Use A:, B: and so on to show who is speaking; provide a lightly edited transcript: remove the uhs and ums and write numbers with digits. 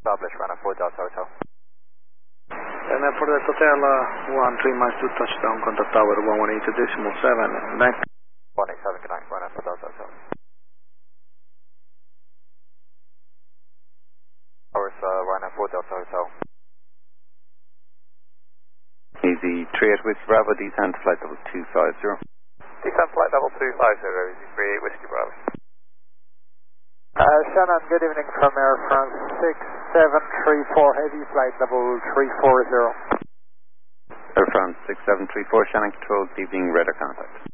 A: established, Ryanair 4 Delta Hotel.
B: Ryanair 4 Delta Hotel, 13 miles to touchdown, contact tower 118.7, bank.
A: 187, good night, Ryanair 4 Delta Hotel. Towers, Ryanair 4 Delta Hotel.
C: Easy 38 Whiskey Bravo, descent flight level 250.
A: Descent flight level 250, Easy 38 Whiskey Bravo.
D: Shannon, good evening from Air France 6734, heavy flight level 340.
C: Air France 6734, Shannon Control, good evening, radar contact.